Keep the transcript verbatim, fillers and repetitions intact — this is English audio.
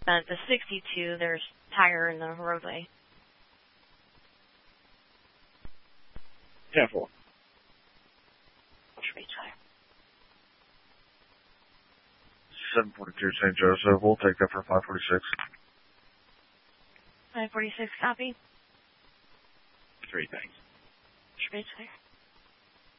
Uh, the sixty-two, there's tire in the roadway. ten four. Should be tire. seven forty-two Saint Joseph. We'll take that for five forty-six. five forty-six, copy. Three, thanks. Should be tire.